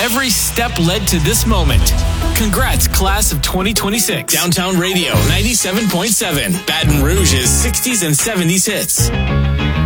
Every step led to this moment. Congrats, class of 2026. Downtown Radio 97.7. Baton Rouge's 60s and 70s hits.